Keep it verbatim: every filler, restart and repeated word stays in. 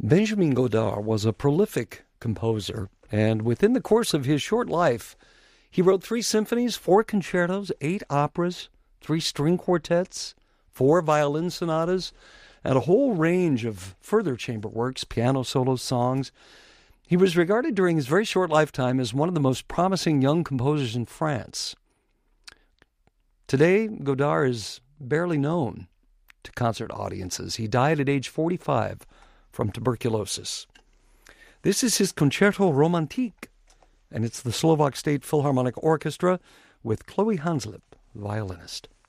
Benjamin Godard was a prolific composer, and within the course of his short life, he wrote three symphonies, four concertos, eight operas, three string quartets, four violin sonatas, and a whole range of further chamber works, piano solos, songs. He was regarded during his very short lifetime as one of the most promising young composers in France. Today, Godard is barely known to concert audiences. He died at age forty-five from tuberculosis. This is his Concerto Romantique, and it's the Slovak State Philharmonic Orchestra with Chloe Hanslip, violinist.